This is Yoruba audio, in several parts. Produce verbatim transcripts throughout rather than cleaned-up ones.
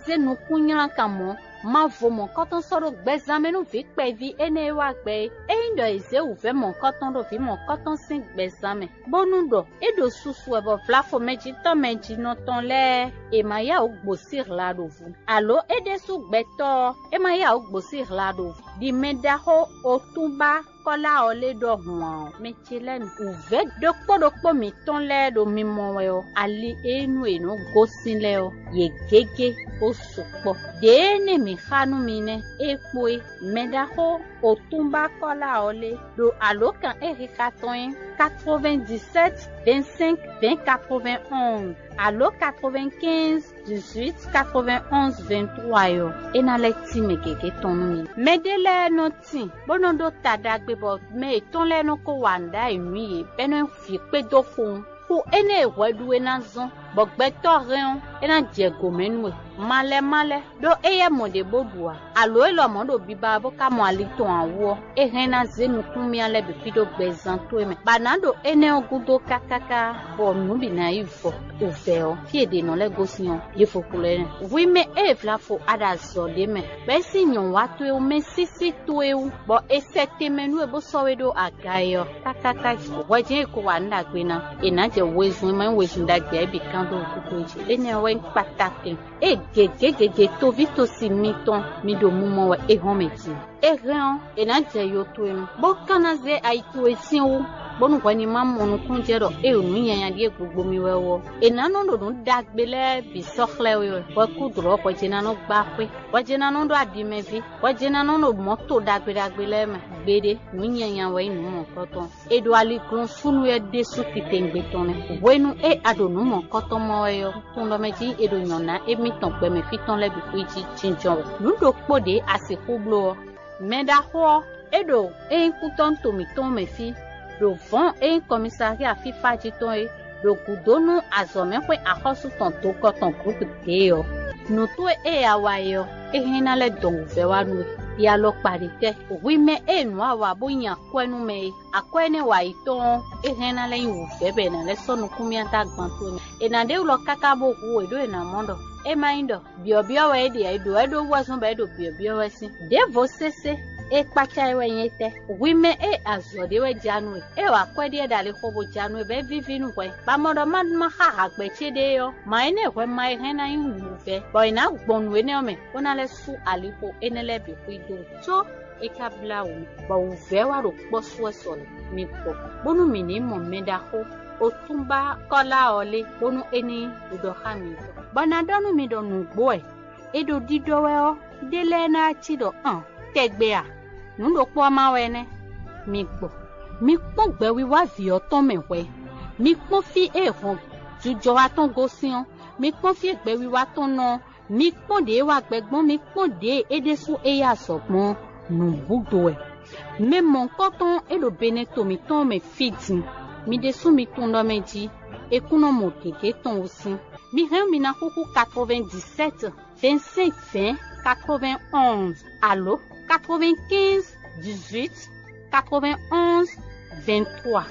zenu kunya kamo ma vo mon koton soro gbezame no vi pe vi ene wa gbe e ndo eze u ve mon koton do vi mon koton sin gbezame bonu do e do susu e bo flafo meji to meji no ton le e ma ya ogbosir la do vu alo e de su gbeto e ma ya ogbosir la do vu di meda ho otumba kola ole do huan mechelen uve dokpo dokpo mi ton le do mi mo we o ali enu eno gosin le o ye gege o sopo de ne mi khanu mi ne epoe meda ho otumba kola ole do alokan erikaton quatre-vingt-dix-sept vingt-cinq vingt quatre-vingt-onze allo quatre-vingt-quinze dix-huit quatre-vingt-onze vingt-trois yo ena le ti me gege tonu mi medele no ti bonondo tadagbe bo me ton le no ko wanda emi beno fi pe do fun ku ene wedu ena zon bogbeto ren ena jego menwe male male do eye monde bodua allo elo mondo biba bo ka mo ali ton awo e rena zenu kumi ale be pido gbezanto eme banando ene ogudo kakaka bo nubi na ifo uveo fiede no le gosion yefo kulene oui me e flafo ada zode me be sinyon watu e o me sisi to e bo e sete menu e bo sowedo agayo kakaka waje ko wanda gbena e na je wezu me wezu da gbe bi kando kukuji ene we patake e gege gege to vito si miton mi do mumo wa e hometi e ran e na je yo to e bo kanaze ai to e sin o bonu kwani mamonu kunjero e onu yanya die gbogbo mi wewo e na no do dagbele bi sokhle we wa kudro ko jina no gba pe wa jina no do adimevi wa jina no no moto dagbe dagbele me gbede nu yanya we nu mo koton e do ali kun sunu e de su kitengbe tone wenu e adonu mo koton mo yo tun do meji e do nyona e mi ton pe me fiton le bi kuji chinjon nu do pode asiku blo meda ho e do e kuton to mi ton me fi do vent et commissariat FIFA jiton e do kudonu azome kwe akosu ton to ko ton groupe teo no to e awayo e hina le don ve wa nu ya lo parite oui me e nu awa boyan kwenu me akwene wa iton e hina le yu ve be na le sonu kumia ta gbanto ni e na de lo kakabo ku e do e na mondo e maindo bio bio we de e do e do wasun be do bio bio we sin de vo sese e pacha we yete oui me e azode we janu e wa kwedi e dale khobo janu be vivinu kwe ba modo man ma ha ha gbe chede yo mai ne kwe mai hena yin fe boy na gbonu we ne o me ona le su alipo enele bi kuido so e kabla o ba o ve wa ro po so so mi po bonu mi ni mo meda ho otumba kola ole bonu eni do ha mi bana donu mi do nu gbo e e do dido we o dele na chi do an tegbe a nundo po ma wene mi gbo mi pon gbe wi wa vi oton mewe mi pon fi e hon jujo wa ton gosion mi pon fi gbe wi wa ton no mi pon de wa gbegbon mi pon de edesu e ya sopon nu budo e me mon koton e do beneto mi ton me fiti mi desu mi ton do meji e kuno mo keke ton osin mi ren mi na kuku quatre-vingt-dix-sept vingt-cinq vingt quatre-vingt-onze allo quatre-vingt-quinze dix-huit quatre-vingt-onze vingt-trois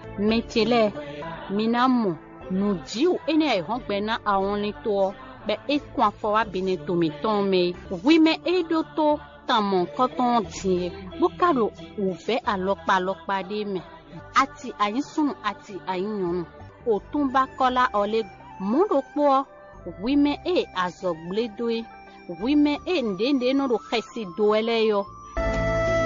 metele minamo nu jiu ene e hongbena awon ni to be e kwa fo wa beneto mi ton me oui me e do to tamon koton ti bukaro uve alopa alopa de me ati ayisun ati ayinyonu otumba kola ole mundo po oui me e azogbledoe oui me e ndende no do khesi doele yo